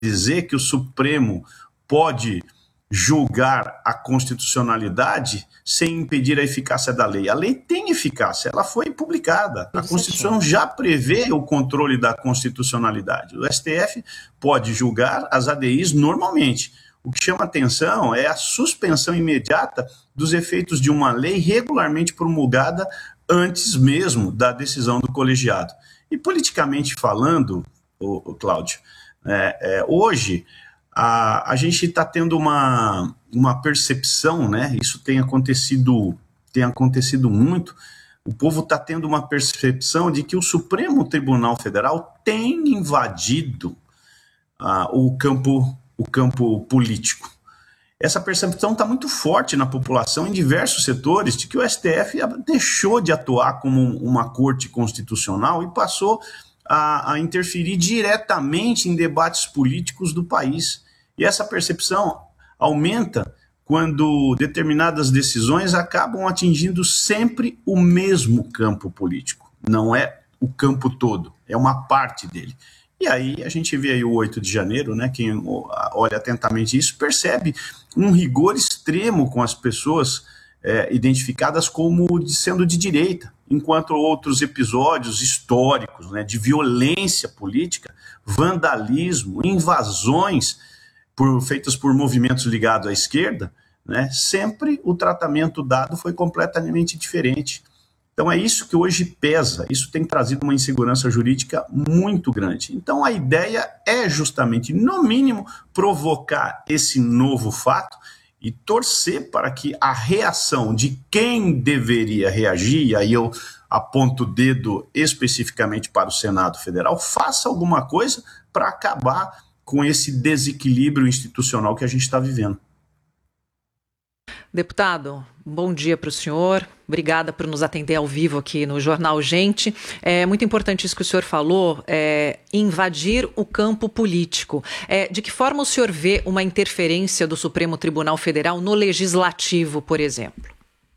dizer que o Supremo pode julgar a constitucionalidade sem impedir a eficácia da lei. A lei tem eficácia, ela foi publicada. A Constituição já prevê o controle da constitucionalidade. O STF pode julgar as ADIs normalmente. O que chama atenção é a suspensão imediata dos efeitos de uma lei regularmente promulgada antes mesmo da decisão do colegiado. E politicamente falando, Cláudio, hoje a gente está tendo uma percepção, né? Isso tem acontecido muito. O povo está tendo uma percepção de que o Supremo Tribunal Federal tem invadido o campo político. Essa percepção está muito forte na população, em diversos setores, de que o STF deixou de atuar como uma corte constitucional e passou a interferir diretamente em debates políticos do país. E essa percepção aumenta quando determinadas decisões acabam atingindo sempre o mesmo campo político. Não é o campo todo, é uma parte dele. E aí a gente vê aí o 8 de janeiro, né? Quem olha atentamente isso percebe um rigor extremo com as pessoas identificadas como sendo de direita, enquanto outros episódios históricos, né, de violência política, vandalismo, invasões feitas por movimentos ligados à esquerda, né, sempre o tratamento dado foi completamente diferente. Então é isso que hoje pesa, isso tem trazido uma insegurança jurídica muito grande. Então a ideia é justamente, no mínimo, provocar esse novo fato e torcer para que a reação de quem deveria reagir, e aí eu aponto o dedo especificamente para o Senado Federal, faça alguma coisa para acabar com esse desequilíbrio institucional que a gente está vivendo. Deputado, bom dia para o senhor. Obrigada por nos atender ao vivo aqui no Jornal Gente. É muito importante isso que o senhor falou, invadir o campo político. De que forma o senhor vê uma interferência do Supremo Tribunal Federal no Legislativo, por exemplo?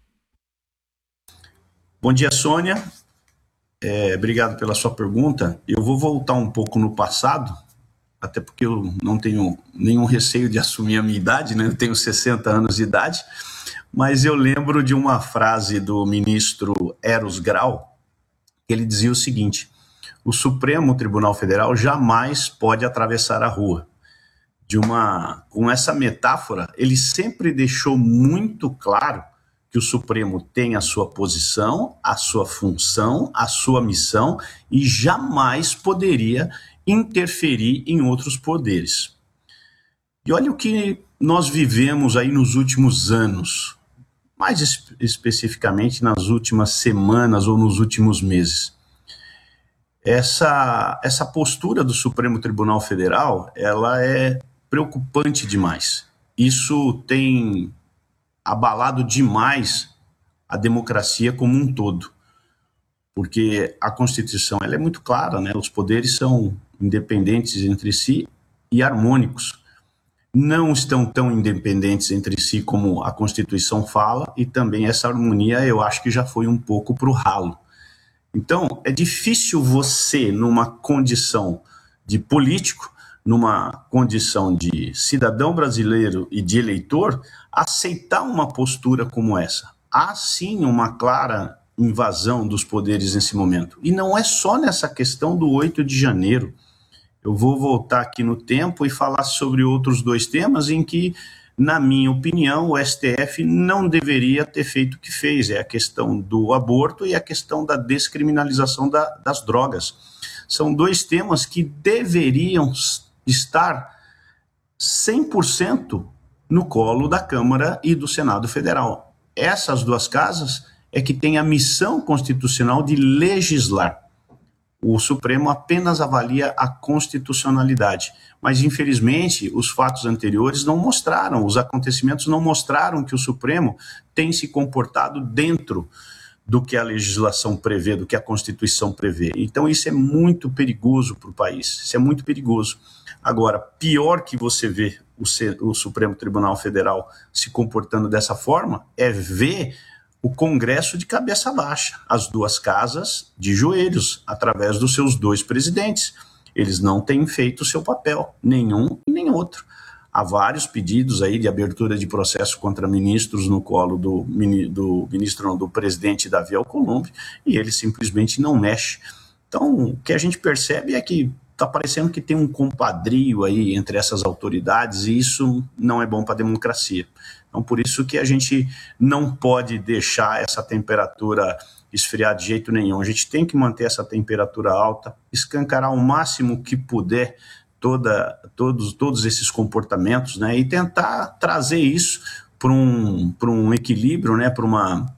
Bom dia, Sônia. Obrigado pela sua pergunta. Eu vou voltar um pouco no passado, até porque eu não tenho nenhum receio de assumir a minha idade, né? Eu tenho 60 anos de idade, mas eu lembro de uma frase do ministro Eros Grau, que ele dizia o seguinte: o Supremo Tribunal Federal jamais pode atravessar a rua. Com essa metáfora, ele sempre deixou muito claro que o Supremo tem a sua posição, a sua função, a sua missão e jamais poderia interferir em outros poderes. E olha o que nós vivemos aí nos últimos anos, mais especificamente nas últimas semanas ou nos últimos meses. Essa postura do Supremo Tribunal Federal, ela é preocupante demais. Isso tem abalado demais a democracia como um todo, porque a Constituição ela é muito clara, né? Os poderes são independentes entre si e harmônicos. Não estão tão independentes entre si como a Constituição fala, e também essa harmonia eu acho que já foi um pouco para o ralo. Então, é difícil você, numa condição de político, numa condição de cidadão brasileiro e de eleitor, aceitar uma postura como essa. Há sim uma clara invasão dos poderes nesse momento. E não é só nessa questão do 8 de janeiro. Eu vou voltar aqui no tempo e falar sobre outros dois temas em que, na minha opinião, o STF não deveria ter feito o que fez. É a questão do aborto e a questão da descriminalização das drogas. São dois temas que deveriam estar 100% no colo da Câmara e do Senado Federal. Essas duas casas é que têm a missão constitucional de legislar. O Supremo apenas avalia a constitucionalidade, mas infelizmente os fatos anteriores não mostraram, os acontecimentos não mostraram que o Supremo tem se comportado dentro do que a legislação prevê, do que a Constituição prevê. Então isso é muito perigoso para o país, isso é muito perigoso. Agora, pior que você vê o Supremo Tribunal Federal se comportando dessa forma é ver o Congresso de cabeça baixa, as duas casas de joelhos, através dos seus dois presidentes. eles não têm feito o seu papel, nenhum e nem outro. Há vários pedidos aí de abertura de processo contra ministros no colo do presidente Davi Alcolumbre, e ele simplesmente não mexe. Então, o que a gente percebe é que está parecendo que tem um compadrio aí entre essas autoridades, e isso não é bom para a democracia. Então, por isso que a gente não pode deixar essa temperatura esfriar de jeito nenhum. A gente tem que manter essa temperatura alta, escancarar o máximo que puder todos esses comportamentos, né, e tentar trazer isso para um equilíbrio, né, para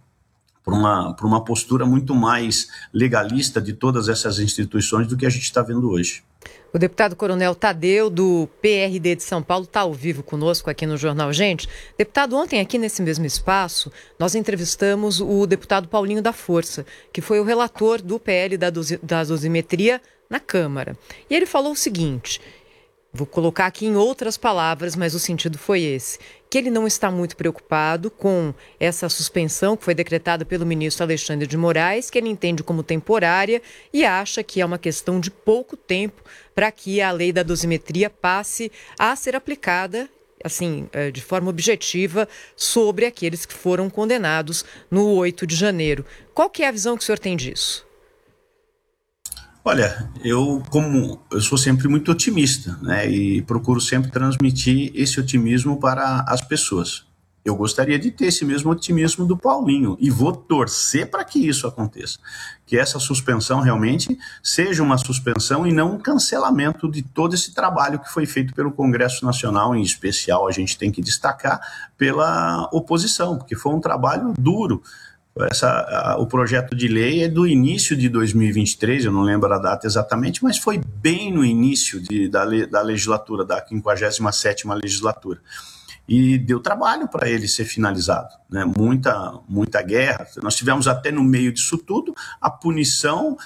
uma postura muito mais legalista de todas essas instituições do que a gente está vendo hoje. O deputado Coronel Tadeu, do PRD de São Paulo, está ao vivo conosco aqui no Jornal Gente. Deputado, ontem aqui nesse mesmo espaço, nós entrevistamos o deputado Paulinho da Força, que foi o relator do PL da dosimetria na Câmara. E ele falou o seguinte, vou colocar aqui em outras palavras, mas o sentido foi esse, que ele não está muito preocupado com essa suspensão que foi decretada pelo ministro Alexandre de Moraes, que ele entende como temporária e acha que é uma questão de pouco tempo para que a lei da dosimetria passe a ser aplicada, assim, de forma objetiva, sobre aqueles que foram condenados no 8 de janeiro. Qual que é a visão que o senhor tem disso? Olha, eu sou sempre muito otimista, né, e procuro sempre transmitir esse otimismo para as pessoas. Eu gostaria de ter esse mesmo otimismo do Paulinho e vou torcer para que isso aconteça, que essa suspensão realmente seja uma suspensão e não um cancelamento de todo esse trabalho que foi feito pelo Congresso Nacional, em especial a gente tem que destacar pela oposição, porque foi um trabalho duro. O projeto de lei é do início de 2023, eu não lembro a data exatamente, mas foi bem no início da legislatura, da 57ª legislatura. E deu trabalho para ele ser finalizado, né? Muita guerra. Nós tivemos até no meio disso tudo a punição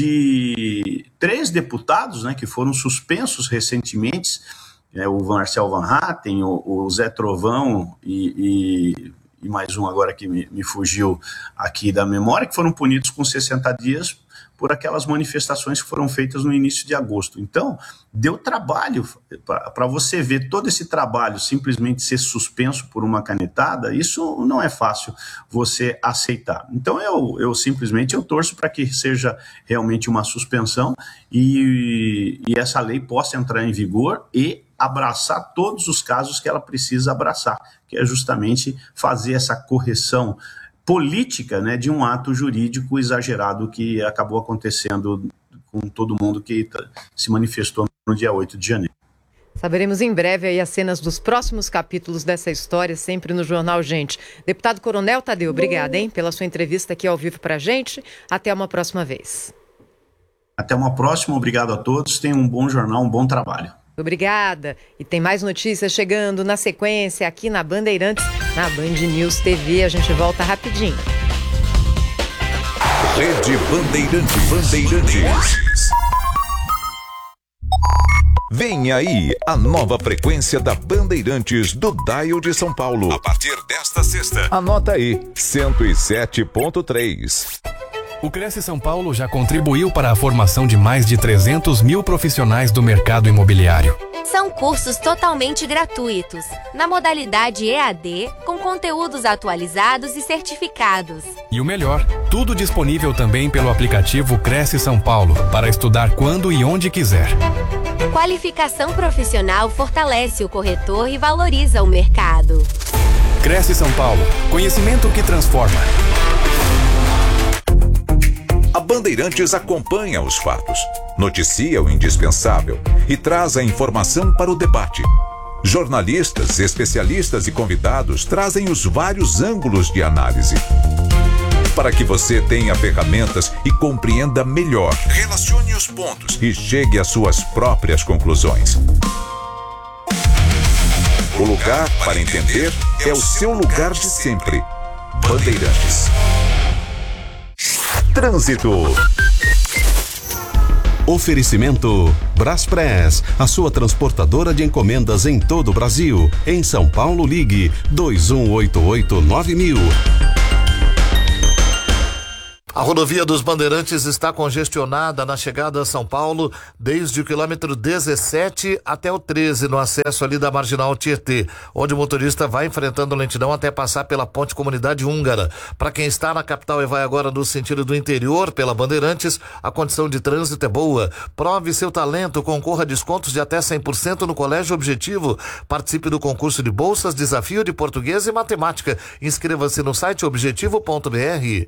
de 3 deputados, né, que foram suspensos recentemente, o Marcel Van Hatten, o Zé Trovão e mais um agora que me fugiu aqui da memória, que foram punidos com 60 dias por aquelas manifestações que foram feitas no início de agosto. Então, deu trabalho para você ver todo esse trabalho simplesmente ser suspenso por uma canetada, isso não é fácil você aceitar. Então, eu simplesmente torço para que seja realmente uma suspensão e essa lei possa entrar em vigor e abraçar todos os casos que ela precisa abraçar, que é justamente fazer essa correção política, né, de um ato jurídico exagerado que acabou acontecendo com todo mundo que se manifestou no dia 8 de janeiro. Saberemos em breve aí as cenas dos próximos capítulos dessa história, sempre no Jornal Gente. Deputado Coronel Tadeu, obrigada, pela sua entrevista aqui ao vivo pra gente. Até uma próxima vez. Até uma próxima, obrigado a todos. Tenham um bom jornal, um bom trabalho. Obrigada. E tem mais notícias chegando na sequência aqui na Bandeirantes, na Band News TV. A gente volta rapidinho. Rede Bandeirantes. Vem aí a nova frequência da Bandeirantes do Dial de São Paulo. A partir desta sexta. Anota aí, 107.3. O Cresce São Paulo já contribuiu para a formação de mais de 300 mil profissionais do mercado imobiliário. São cursos totalmente gratuitos, na modalidade EAD, com conteúdos atualizados e certificados. E o melhor, tudo disponível também pelo aplicativo Cresce São Paulo, para estudar quando e onde quiser. Qualificação profissional fortalece o corretor e valoriza o mercado. Cresce São Paulo, conhecimento que transforma. A Bandeirantes acompanha os fatos, noticia o indispensável e traz a informação para o debate. Jornalistas, especialistas e convidados trazem os vários ângulos de análise. Para que você tenha ferramentas e compreenda melhor, relacione os pontos e chegue às suas próprias conclusões. O lugar para entender é o seu lugar de sempre. Bandeirantes. Trânsito. Oferecimento Braspress, a sua transportadora de encomendas em todo o Brasil. Em São Paulo, ligue 2188-9000. A rodovia dos Bandeirantes está congestionada na chegada a São Paulo desde o quilômetro 17 até o 13, no acesso ali da Marginal Tietê, onde o motorista vai enfrentando lentidão até passar pela Ponte Comunidade Húngara. Para quem está na capital e vai agora no sentido do interior pela Bandeirantes, a condição de trânsito é boa. Prove seu talento, concorra a descontos de até 100% no Colégio Objetivo. Participe do concurso de bolsas, desafio de português e matemática. Inscreva-se no site objetivo.br.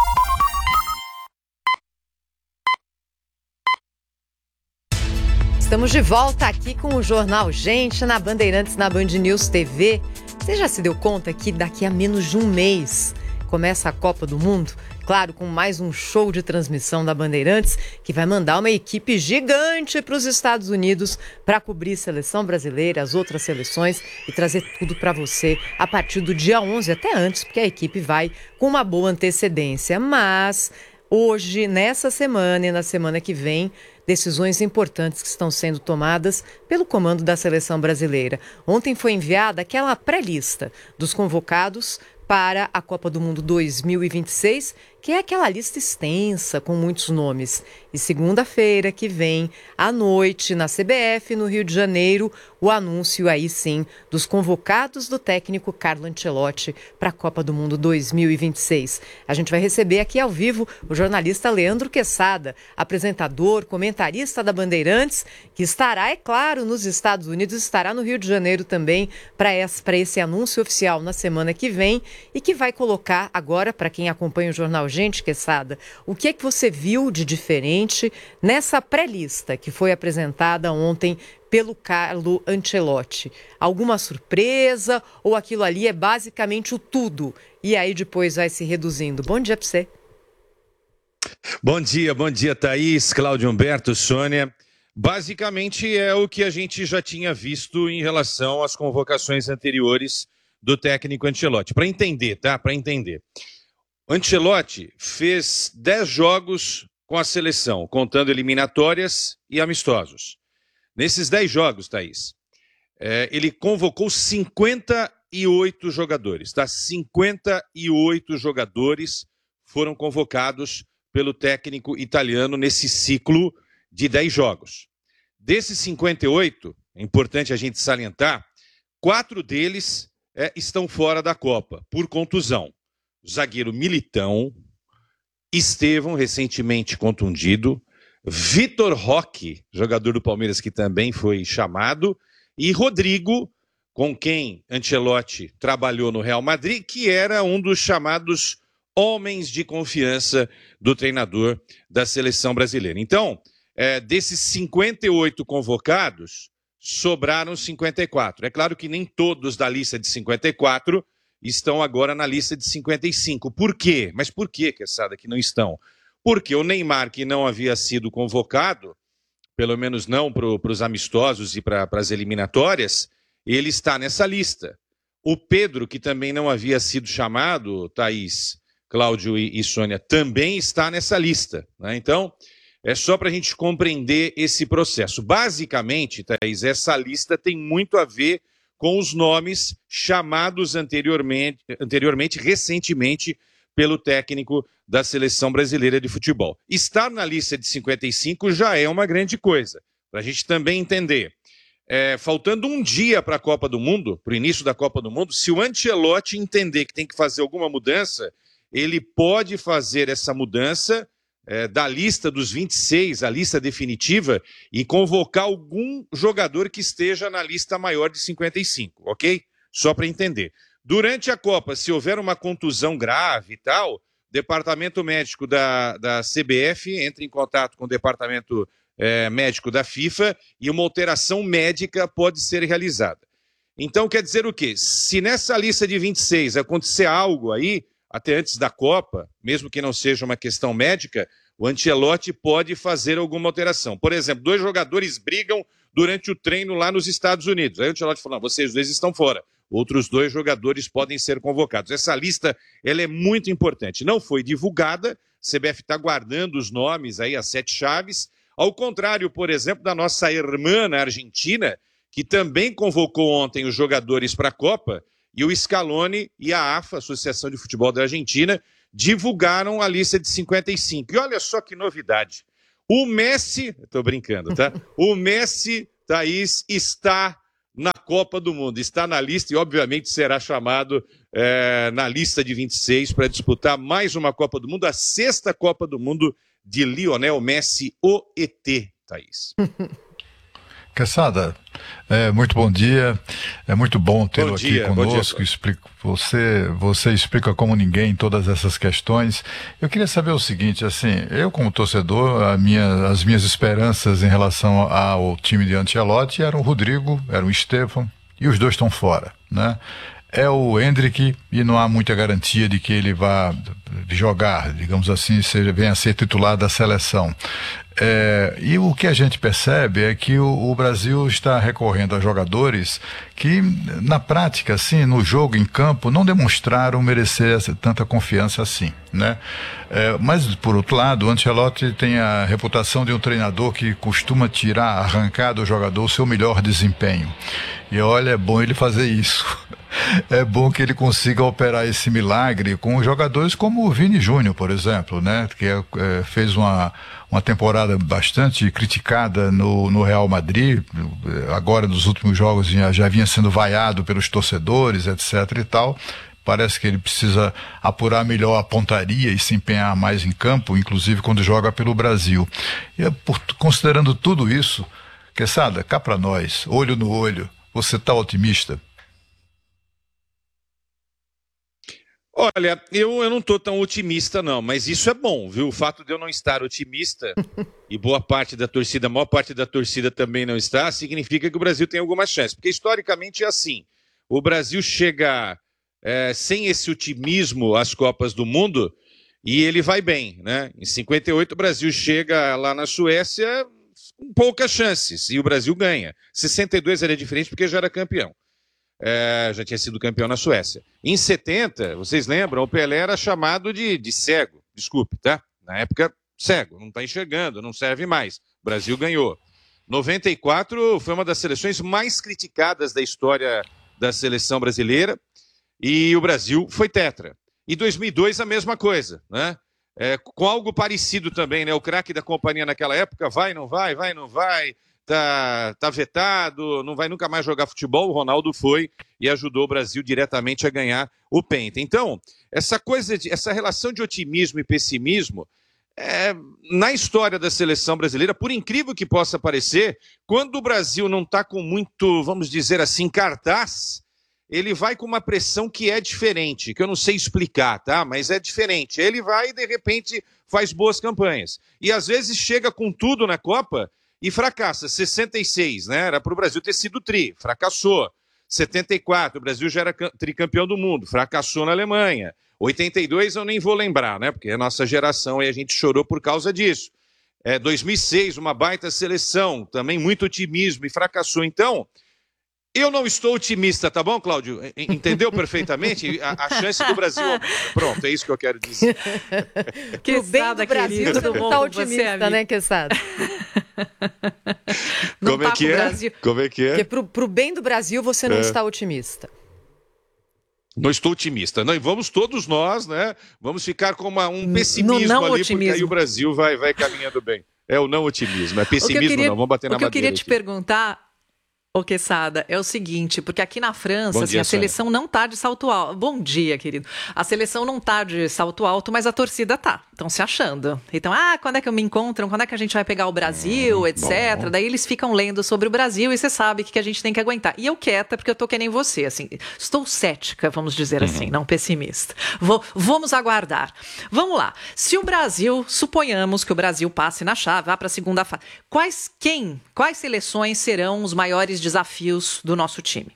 Estamos de volta aqui com o Jornal Gente na Bandeirantes, na Band News TV. Você já se deu conta que daqui a menos de um mês começa a Copa do Mundo? Claro, com mais um show de transmissão da Bandeirantes, que vai mandar uma equipe gigante para os Estados Unidos para cobrir a seleção brasileira, as outras seleções e trazer tudo para você a partir do dia 11, até antes, porque a equipe vai com uma boa antecedência. Mas hoje, nessa semana e na semana que vem, decisões importantes que estão sendo tomadas pelo comando da seleção brasileira. Ontem foi enviada aquela pré-lista dos convocados para a Copa do Mundo 2026, que é aquela lista extensa com muitos nomes. E segunda-feira que vem, à noite, na CBF, no Rio de Janeiro, o anúncio aí sim dos convocados do técnico Carlo Ancelotti para a Copa do Mundo 2026. A gente vai receber aqui ao vivo o jornalista Leandro Quesada, apresentador, comentarista da Bandeirantes, que estará, é claro, nos Estados Unidos, estará no Rio de Janeiro também para esse anúncio oficial na semana que vem e que vai colocar agora, para quem acompanha o Jornal Gente, Quesada, o que é que você viu de diferente nessa pré-lista que foi apresentada ontem pelo Carlo Ancelotti? Alguma surpresa ou aquilo ali é basicamente o tudo e aí depois vai se reduzindo? Bom dia para você. Bom dia, Thaís, Cláudio Humberto, Sônia. Basicamente é o que a gente já tinha visto em relação às convocações anteriores do técnico Ancelotti. Para entender, tá? Para entender. Ancelotti fez 10 jogos com a seleção, contando eliminatórias e amistosos. Nesses 10 jogos, Thaís, ele convocou 58 jogadores, tá? 58 jogadores foram convocados pelo técnico italiano nesse ciclo de 10 jogos. Desses 58, é importante a gente salientar, 4 deles estão fora da Copa, por contusão. O zagueiro Militão, Estevão, recentemente contundido, Vitor Roque, jogador do Palmeiras que também foi chamado, e Rodrigo, com quem Ancelotti trabalhou no Real Madrid, que era um dos chamados homens de confiança do treinador da seleção brasileira. Então, desses 58 convocados, sobraram 54. É claro que nem todos da lista de 54 estão agora na lista de 55. Por quê? Mas por que, Quesada, que não estão? Porque o Neymar, que não havia sido convocado, pelo menos não para os amistosos e para as eliminatórias, ele está nessa lista. O Pedro, que também não havia sido chamado, Thaís, Cláudio e Sônia, também está nessa lista, né? Então, é só para a gente compreender esse processo. Basicamente, Thaís, essa lista tem muito a ver com os nomes chamados recentemente, pelo técnico da Seleção Brasileira de Futebol. Estar na lista de 55 já é uma grande coisa, para a gente também entender. Faltando um dia para a Copa do Mundo, para o início da Copa do Mundo, se o Ancelotti entender que tem que fazer alguma mudança, ele pode fazer essa mudança da lista dos 26, a lista definitiva, e convocar algum jogador que esteja na lista maior de 55, ok? Só para entender. Durante a Copa, se houver uma contusão grave e tal, o departamento médico da CBF entra em contato com o departamento médico da FIFA e uma alteração médica pode ser realizada. Então, quer dizer o quê? Se nessa lista de 26 acontecer algo aí, até antes da Copa, mesmo que não seja uma questão médica, o Ancelotti pode fazer alguma alteração. Por exemplo, 2 jogadores brigam durante o treino lá nos Estados Unidos. Aí o Ancelotti falou, vocês 2 estão fora. Outros 2 jogadores podem ser convocados. Essa lista ela é muito importante. Não foi divulgada, a CBF está guardando os nomes aí, as 7 chaves. Ao contrário, por exemplo, da nossa irmã na Argentina, que também convocou ontem os jogadores para a Copa, e o Scaloni e a AFA, Associação de Futebol da Argentina, divulgaram a lista de 55. E olha só que novidade. O Messi, estou brincando, tá? O Messi, Thaís, está na Copa do Mundo, está na lista e obviamente será chamado na lista de 26 para disputar mais uma Copa do Mundo, a 6ª Copa do Mundo de Lionel Messi, o ET, Thaís. Quesada, muito bom dia, é muito bom tê-lo aqui conosco, você explica como ninguém todas essas questões. Eu queria saber o seguinte, assim, eu como torcedor, as minhas esperanças em relação ao time de Ancelotti eram o Rodrigo, era o Estevão, e os dois estão fora, né? É o Endrick e não há muita garantia de que ele vá jogar, digamos assim, venha a ser titular da seleção. E o que a gente percebe é que o Brasil está recorrendo a jogadores que, na prática, assim, no jogo, em campo, não demonstraram merecer tanta confiança assim, né? Mas, por outro lado, o Ancelotti tem a reputação de um treinador que costuma arrancar do jogador o seu melhor desempenho. E olha, é bom ele fazer isso. É bom que ele consiga operar esse milagre com jogadores como o Vini Júnior, por exemplo, né? Que fez uma temporada bastante criticada no Real Madrid, agora nos últimos jogos já vinha sendo vaiado pelos torcedores, etc. e tal. Parece que ele precisa apurar melhor a pontaria e se empenhar mais em campo, inclusive quando joga pelo Brasil. E considerando tudo isso, Quesada, cá para nós, olho no olho, você está otimista? Olha, eu não estou tão otimista não, mas isso é bom, viu? O fato de eu não estar otimista e a maior parte da torcida também não está, significa que o Brasil tem alguma chance, porque historicamente é assim, o Brasil chega sem esse otimismo às Copas do Mundo e ele vai bem, né? Em 58 o Brasil chega lá na Suécia com poucas chances e o Brasil ganha. 62 era diferente porque já era campeão. Já tinha sido campeão na Suécia. Em 70, vocês lembram, o Pelé era chamado de cego, desculpe, tá? Na época, cego, não está enxergando, não serve mais. O Brasil ganhou. 94 foi uma das seleções mais criticadas da história da seleção brasileira e o Brasil foi tetra. E 2002 a mesma coisa, né? Com algo parecido também, né? O craque da companhia naquela época, vai, não vai, tá vetado, não vai nunca mais jogar futebol. O Ronaldo foi e ajudou o Brasil diretamente a ganhar o Penta. Então, essa relação de otimismo e pessimismo, na história da seleção brasileira, por incrível que possa parecer, quando o Brasil não está com muito, vamos dizer assim, cartaz, ele vai com uma pressão que é diferente, que eu não sei explicar, tá? Mas é diferente. Ele vai e, de repente, faz boas campanhas. E, às vezes, chega com tudo na Copa e fracassa. 66, né? Era para o Brasil ter sido tri, fracassou. 74, o Brasil já era tricampeão do mundo, fracassou na Alemanha. 82 eu nem vou lembrar, né? Porque é a nossa geração e a gente chorou por causa disso. 2006, uma baita seleção, também muito otimismo e fracassou. Então, eu não estou otimista, tá bom, Cláudio? Entendeu perfeitamente? A chance do Brasil... Pronto, é isso que eu quero dizer. Que bem do Brasil, você não está otimista, né, Quesada? Como é que é? Como é que é? Porque pro bem do Brasil você não está otimista. Não estou otimista. Não, e vamos todos nós, né? Vamos ficar com um pessimismo não ali, otimismo. Porque aí o Brasil vai caminhando bem. É o não otimismo, é pessimismo não. Vamos bater na madeira. O que eu queria te aqui. perguntar... Ô, Quesada, é o seguinte, porque aqui na França, dia, a seleção não tá de salto alto. Bom dia, querido. A seleção não tá de salto alto, mas a torcida tá. Estão se achando. Então, quando é que me encontram? Quando é que a gente vai pegar o Brasil, etc. Bom. Daí eles ficam lendo sobre o Brasil e você sabe que a gente tem que aguentar. E eu quieta, porque eu tô que nem você, assim. Estou cética, vamos dizer assim, não pessimista. Vamos aguardar. Vamos lá. Se o Brasil, suponhamos que o Brasil passe na chave, vá para a segunda fase. Quais seleções serão os maiores desafios do nosso time?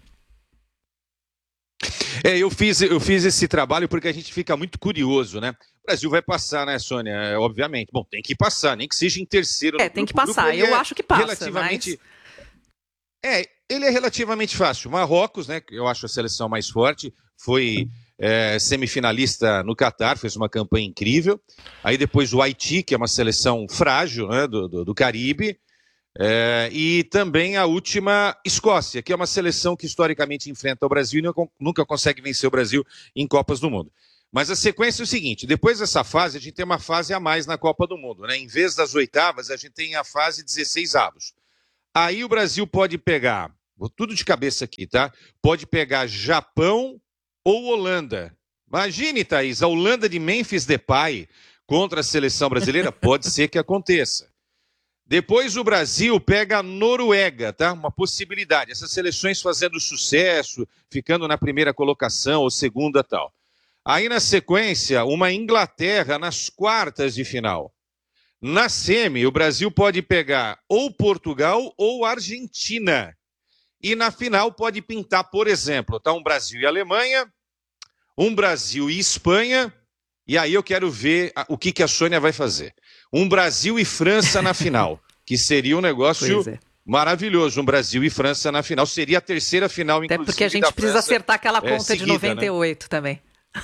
Eu fiz esse trabalho porque a gente fica muito curioso, né? O Brasil vai passar, né, Sônia? Obviamente. Bom, tem que passar, nem que seja em terceiro. Tem que passar. Eu acho que passa, relativamente... mas... ele é relativamente fácil. Marrocos, né, que eu acho a seleção mais forte, foi semifinalista no Catar, fez uma campanha incrível. Aí depois o Haiti, que é uma seleção frágil, né, do Caribe. E também a última, Escócia, que é uma seleção que historicamente enfrenta o Brasil e nunca consegue vencer o Brasil em Copas do Mundo. Mas a sequência é o seguinte, depois dessa fase, a gente tem uma fase a mais na Copa do Mundo, né? Em vez das oitavas, a gente tem a fase 16avos. Aí o Brasil pode pegar, vou tudo de cabeça aqui, tá? Pode pegar Japão ou Holanda. Imagine, Thaís, a Holanda de Memphis Depay contra a seleção brasileira, pode ser que aconteça. Depois o Brasil pega a Noruega, tá? Uma possibilidade. Essas seleções fazendo sucesso, ficando na primeira colocação ou segunda tal. Aí na sequência, uma Inglaterra nas quartas de final. Na semi, o Brasil pode pegar ou Portugal ou Argentina. E na final pode pintar, por exemplo, tá? Um Brasil e Alemanha, um Brasil e Espanha, e aí eu quero ver o que a Sônia vai fazer. Um Brasil e França na final, que seria um negócio maravilhoso. Um Brasil e França na final. Seria a terceira final, inclusive, até porque a gente precisa acertar aquela conta seguida, de 98, né? Também.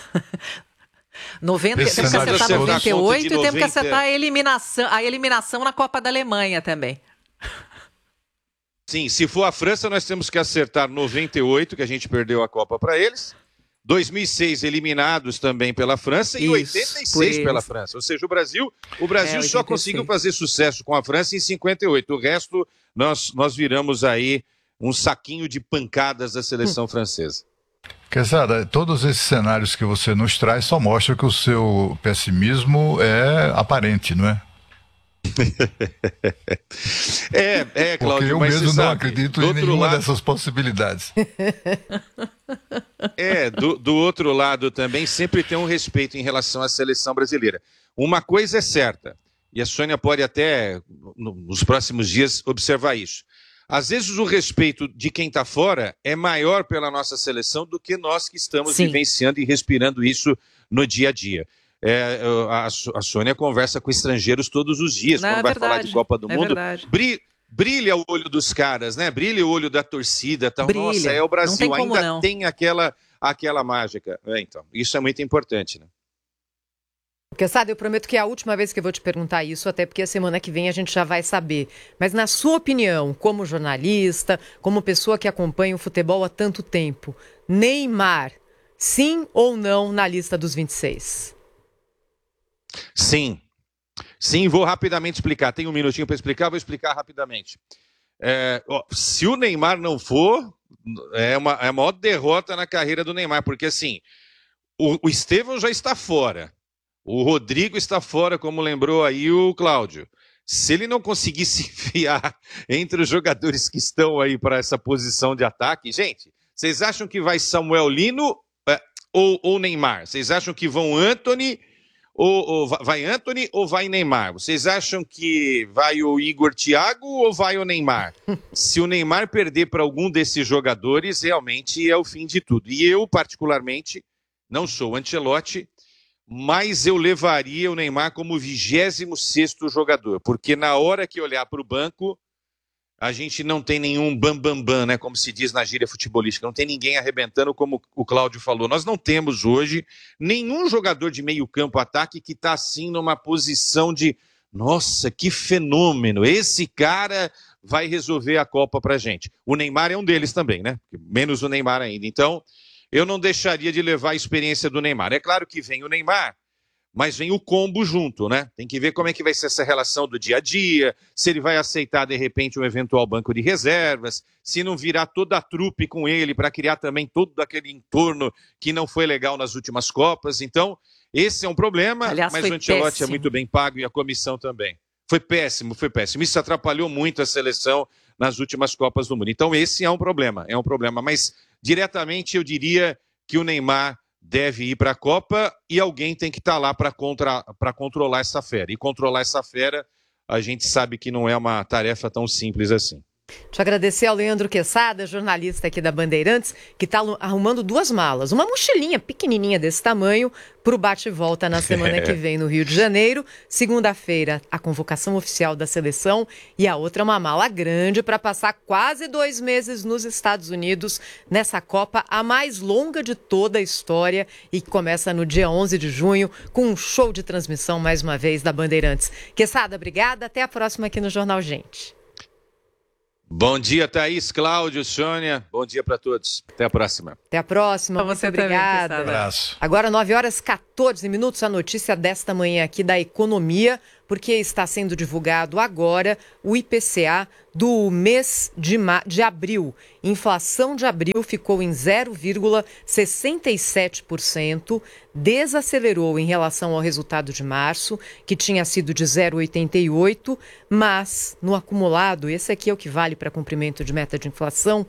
Temos que acertar 98 e temos que acertar a eliminação na Copa da Alemanha também. Sim, se for a França, nós temos que acertar 98, que a gente perdeu a Copa para eles. 2006 eliminados também pela França e 86 pela França. Ou seja, o Brasil só conseguiu fazer sucesso com a França em 58. O resto, nós viramos aí um saquinho de pancadas da seleção francesa. Quesada, todos esses cenários que você nos traz só mostram que o seu pessimismo é aparente, não é? Cláudio, porque eu mesmo não acredito em nenhuma dessas possibilidades. Do outro lado também sempre tem um respeito em relação à seleção brasileira. Uma coisa é certa, e a Sônia pode até nos próximos dias observar isso. Às vezes o respeito de quem está fora é maior pela nossa seleção do que nós que estamos vivenciando e respirando isso no dia a dia. A Sônia conversa com estrangeiros todos os dias, quando vai falar de Copa do Mundo. Brilha o olho dos caras, né? Brilha o olho da torcida. Tal. Nossa, o Brasil ainda tem aquela mágica. Então, isso é muito importante, né? Quesada, eu prometo que é a última vez que eu vou te perguntar isso, até porque a semana que vem a gente já vai saber. Mas na sua opinião, como jornalista, como pessoa que acompanha o futebol há tanto tempo, Neymar, sim ou não na lista dos 26? Sim, vou rapidamente explicar. Tem um minutinho para explicar, vou explicar rapidamente. Se o Neymar não for, é a maior derrota na carreira do Neymar, porque assim, o Estevão já está fora, o Rodrigo está fora, como lembrou aí o Cláudio. Se ele não conseguir se enfiar entre os jogadores que estão aí para essa posição de ataque, gente, vocês acham que vai Samuel Lino ou Neymar? Vocês acham que vão Antony ou vai Antony ou vai Neymar? Vocês acham que vai o Igor Thiago ou vai o Neymar? Se o Neymar perder para algum desses jogadores, realmente é o fim de tudo. E eu, particularmente, não sou Ancelotti, mas eu levaria o Neymar como 26º jogador, porque na hora que olhar para o banco, a gente não tem nenhum bam-bam-bam, né, como se diz na gíria futebolística, não tem ninguém arrebentando, como o Cláudio falou. Nós não temos hoje nenhum jogador de meio campo ataque que está assim numa posição de, nossa, que fenômeno, esse cara vai resolver a Copa pra gente. O Neymar é um deles também, né, menos o Neymar ainda. Então, eu não deixaria de levar a experiência do Neymar. É claro que vem o Neymar, mas vem o combo junto, né? Tem que ver como é que vai ser essa relação do dia a dia, se ele vai aceitar, de repente, um eventual banco de reservas, se não virar toda a trupe com ele para criar também todo aquele entorno que não foi legal nas últimas Copas. Então, esse é um problema, aliás, mas o Ancelotti é muito bem pago e a comissão também. Foi péssimo. Isso atrapalhou muito a seleção nas últimas Copas do Mundo. Então, esse é um problema, mas diretamente eu diria que o Neymar deve ir para a Copa e alguém tem que estar lá para controlar essa fera. E controlar essa fera, a gente sabe que não é uma tarefa tão simples assim. Deixa eu agradecer ao Leandro Quesada, jornalista aqui da Bandeirantes, que está arrumando 2 malas. Uma mochilinha pequenininha desse tamanho para o bate-volta na semana que vem no Rio de Janeiro. Segunda-feira, a convocação oficial da seleção e a outra uma mala grande para passar quase 2 meses nos Estados Unidos nessa Copa, a mais longa de toda a história e que começa no dia 11 de junho com um show de transmissão, mais uma vez, da Bandeirantes. Quesada, obrigada. Até a próxima aqui no Jornal Gente. Bom dia, Thaís, Cláudio, Sônia. Bom dia para todos. Até a próxima. Até a próxima. Muito obrigada. Um abraço. Agora, 9h14, a notícia desta manhã aqui da economia, porque está sendo divulgado agora o IPCA do mês de abril. Inflação de abril ficou em 0,67%, desacelerou em relação ao resultado de março, que tinha sido de 0,88%, mas no acumulado, esse aqui é o que vale para cumprimento de meta de inflação,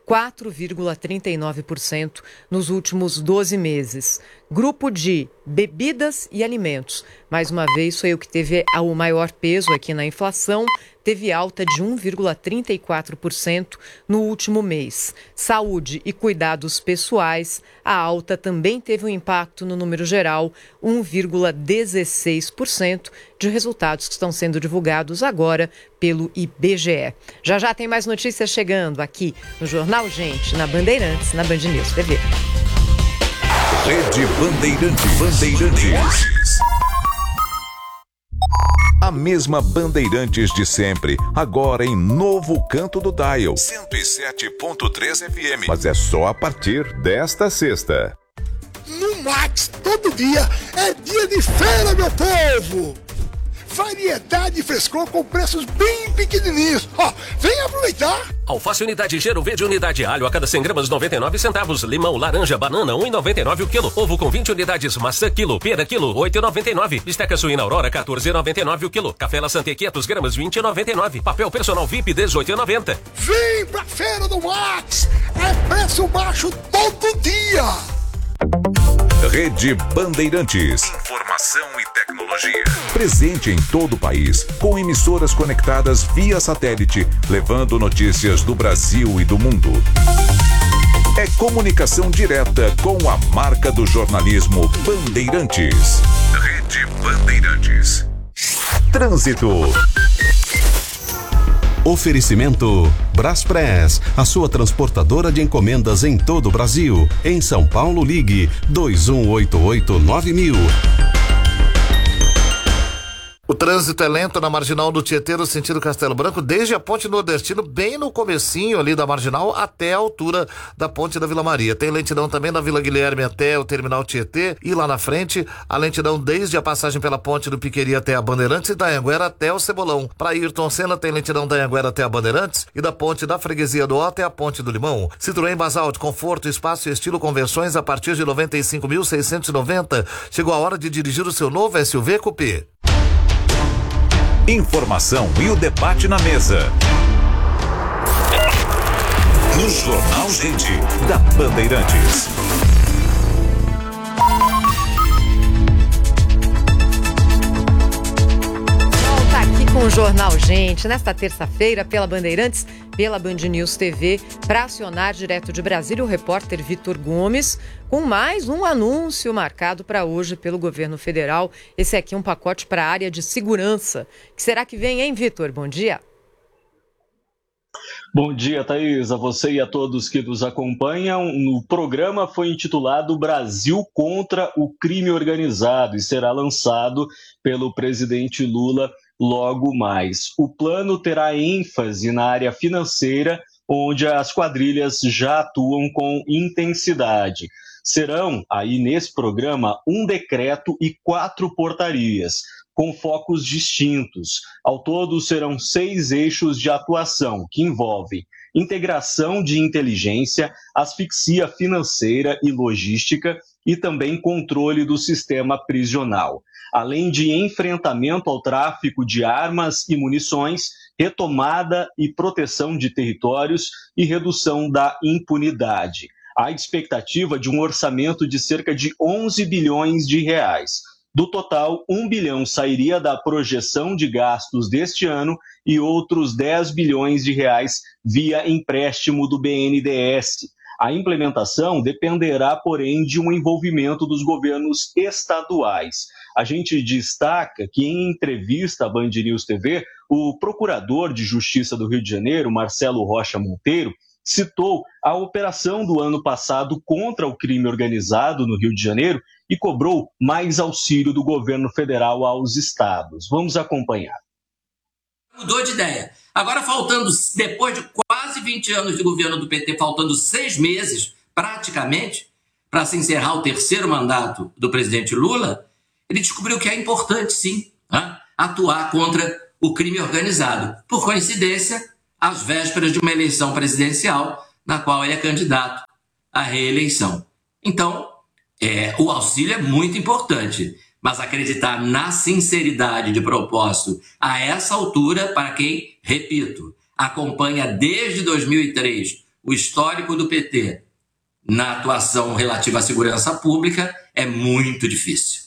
4,39% nos últimos 12 meses. Grupo de bebidas e alimentos. Mais uma vez, foi o que teve o maior peso aqui na inflação, teve alta de 1,34% no último mês. Saúde e cuidados pessoais, a alta também teve um impacto no número geral, 1,16% de resultados que estão sendo divulgados agora pelo IBGE. Já já tem mais notícias chegando aqui no Jornal Gente, na Bandeirantes, na Band News TV. Rede Bandeirantes. A mesma Bandeirantes de sempre, agora em novo canto do dial. 107.3 FM. Mas é só a partir desta sexta. No Max, todo dia é dia de feira, meu povo! Variedade e frescor com preços bem pequenininhos. Ó, vem aproveitar! Alface unidade Gero Verde unidade alho a cada 100 gramas 99 centavos. Limão, laranja, banana 1,99 o quilo. Ovo com 20 unidades, maçã quilo, pera quilo 8,99. Bisteca suína Aurora 14,99 o quilo. Café La Santé 500 gramas 20,99. Papel personal VIP 18,90. Vem pra feira do Max! É preço baixo todo dia! Rede Bandeirantes. Informação e tecnologia. Presente em todo o país, com emissoras conectadas via satélite, levando notícias do Brasil e do mundo. É comunicação direta com a marca do jornalismo Bandeirantes. Rede Bandeirantes. Trânsito. Oferecimento Braspress, a sua transportadora de encomendas em todo o Brasil. Em São Paulo, ligue 2188-9000. O trânsito é lento na Marginal do Tietê, no sentido Castelo Branco, desde a Ponte Nordestino, bem no comecinho ali da Marginal, até a altura da Ponte da Vila Maria. Tem lentidão também da Vila Guilherme até o Terminal Tietê, e lá na frente, a lentidão desde a passagem pela Ponte do Piqueri até a Bandeirantes e da Anhanguera até o Cebolão. Para Ayrton Senna, tem lentidão da Anhanguera até a Bandeirantes e da Ponte da Freguesia do Ó até a Ponte do Limão. Citroën Basalt, conforto, espaço e estilo conversões a partir de 95.690. Chegou a hora de dirigir o seu novo SUV Coupé. Informação e o debate na mesa. No Jornal Gente, da Bandeirantes. Volta aqui com o Jornal Gente, nesta terça-feira, pela Bandeirantes, pela Band News TV, para acionar direto de Brasília o repórter Vitor Gomes, com mais um anúncio marcado para hoje pelo governo federal. Esse aqui é um pacote para a área de segurança. O que será que vem, hein, Vitor? Bom dia. Bom dia, Thaís, a você e a todos que nos acompanham. O programa foi intitulado Brasil contra o Crime Organizado e será lançado pelo presidente Lula logo mais. O plano terá ênfase na área financeira, onde as quadrilhas já atuam com intensidade. Serão, aí nesse programa, um decreto e 4 portarias, com focos distintos. Ao todo, serão 6 eixos de atuação, que envolvem integração de inteligência, asfixia financeira e logística e também controle do sistema prisional, além de enfrentamento ao tráfico de armas e munições, retomada e proteção de territórios e redução da impunidade. Há expectativa de um orçamento de cerca de 11 bilhões de reais. Do total, 1 bilhão sairia da projeção de gastos deste ano e outros 10 bilhões de reais via empréstimo do BNDES. A implementação dependerá, porém, de um envolvimento dos governos estaduais. A gente destaca que, em entrevista à Band News TV, o procurador de Justiça do Rio de Janeiro, Marcelo Rocha Monteiro, citou a operação do ano passado contra o crime organizado no Rio de Janeiro e cobrou mais auxílio do governo federal aos estados. Vamos acompanhar. Mudou de ideia. Agora, depois de quase 20 anos de governo do PT, faltando 6 meses, praticamente, para se encerrar o terceiro mandato do presidente Lula, ele descobriu que é importante, sim, atuar contra o crime organizado. Por coincidência, às vésperas de uma eleição presidencial, na qual ele é candidato à reeleição. Então, o auxílio é muito importante, mas acreditar na sinceridade de propósito a essa altura, para quem, repito, acompanha desde 2003 o histórico do PT na atuação relativa à segurança pública, é muito difícil.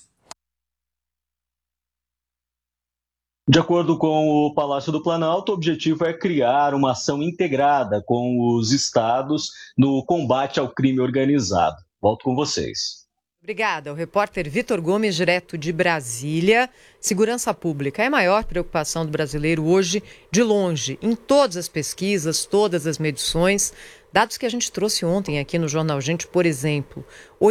De acordo com o Palácio do Planalto, o objetivo é criar uma ação integrada com os estados no combate ao crime organizado. Volto com vocês. Obrigada. O repórter Vitor Gomes, direto de Brasília. Segurança pública é a maior preocupação do brasileiro hoje, de longe, em todas as pesquisas, todas as medições. Dados que a gente trouxe ontem aqui no Jornal Gente, por exemplo,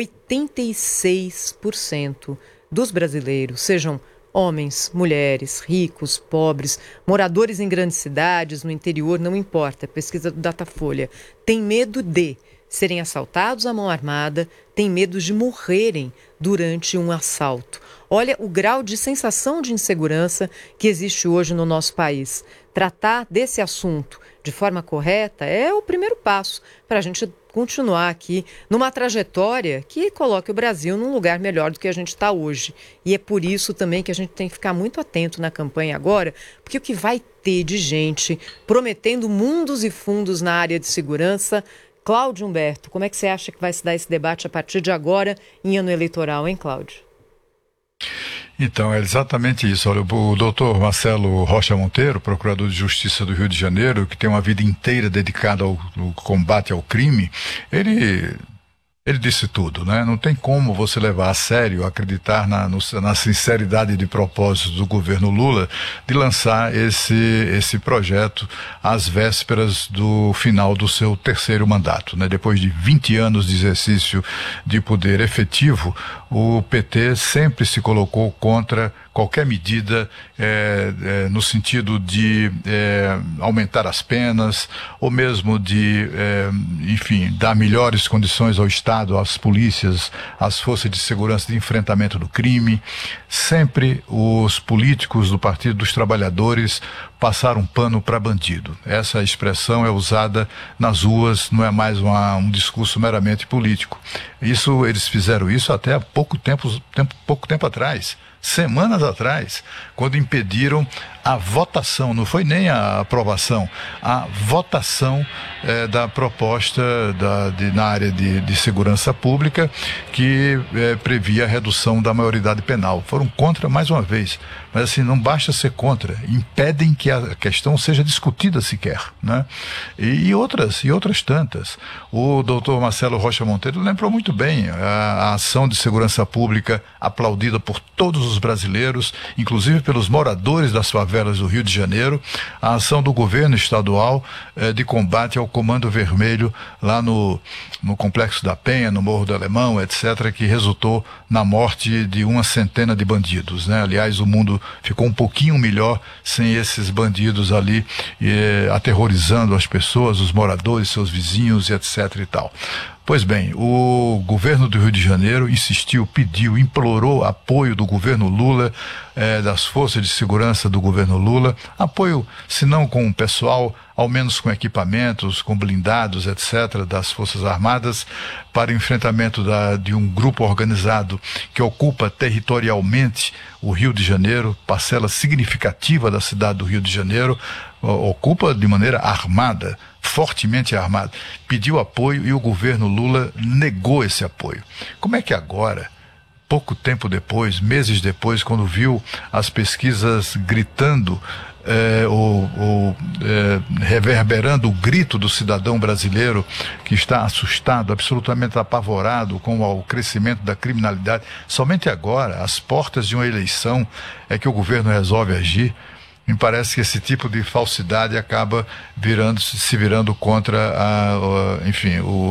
86% dos brasileiros, sejam homens, mulheres, ricos, pobres, moradores em grandes cidades, no interior, não importa, pesquisa do Datafolha, tem medo de serem assaltados à mão armada, têm medo de morrerem durante um assalto. Olha o grau de sensação de insegurança que existe hoje no nosso país. Tratar desse assunto de forma correta é o primeiro passo para a gente continuar aqui numa trajetória que coloque o Brasil num lugar melhor do que a gente está hoje. E é por isso também que a gente tem que ficar muito atento na campanha agora, porque o que vai ter de gente prometendo mundos e fundos na área de segurança. Cláudio Humberto, como é que você acha que vai se dar esse debate a partir de agora, em ano eleitoral, hein, Cláudio? Então, é exatamente isso. Olha, o doutor Marcelo Rocha Monteiro, procurador de Justiça do Rio de Janeiro, que tem uma vida inteira dedicada ao combate ao crime, ele disse tudo, né? Não tem como você levar a sério, acreditar na sinceridade de propósito do governo Lula de lançar esse projeto às vésperas do final do seu terceiro mandato, né? Depois de 20 anos de exercício de poder efetivo, o PT sempre se colocou contra qualquer medida no sentido de aumentar as penas, ou mesmo de, enfim, dar melhores condições ao Estado, às polícias, às forças de segurança de enfrentamento do crime. Sempre os políticos do Partido dos Trabalhadores passaram pano para bandido. Essa expressão é usada nas ruas, não é mais um discurso meramente político. Eles fizeram isso até há pouco tempo atrás. Semanas atrás, quando impediram a votação, não foi nem a aprovação, a votação da proposta na área de segurança pública que previa a redução da maioridade penal. Foram contra mais uma vez, mas assim, não basta ser contra, impedem que a questão seja discutida sequer, né? E outras tantas. O doutor Marcelo Rocha Monteiro lembrou muito bem a ação de segurança pública aplaudida por todos os brasileiros, inclusive pelos moradores das favelas do Rio de Janeiro, a ação do governo estadual de combate ao Comando Vermelho lá no Complexo da Penha, no Morro do Alemão, etc., que resultou na morte de uma centena de bandidos, né? Aliás, o mundo ficou um pouquinho melhor sem esses bandidos ali aterrorizando as pessoas, os moradores, seus vizinhos, etc. e tal. Pois bem, o governo do Rio de Janeiro insistiu, pediu, implorou apoio do governo Lula, das forças de segurança do governo Lula, apoio, se não com o pessoal, ao menos com equipamentos, com blindados, etc., das Forças Armadas, para enfrentamento de um grupo organizado que ocupa territorialmente o Rio de Janeiro, parcela significativa da cidade do Rio de Janeiro, ocupa de maneira armada, fortemente armado, pediu apoio e o governo Lula negou esse apoio. Como é que agora, pouco tempo depois, meses depois, quando viu as pesquisas gritando reverberando o grito do cidadão brasileiro que está assustado, absolutamente apavorado com o crescimento da criminalidade, somente agora, às portas de uma eleição, é que o governo resolve agir? Me parece que esse tipo de falsidade acaba se virando contra